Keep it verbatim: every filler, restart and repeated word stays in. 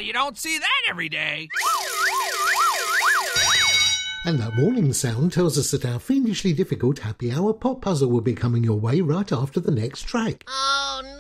you don't see that every day. And that warning sound tells us that our fiendishly difficult happy hour pop puzzle will be coming your way right after the next track. Oh, no!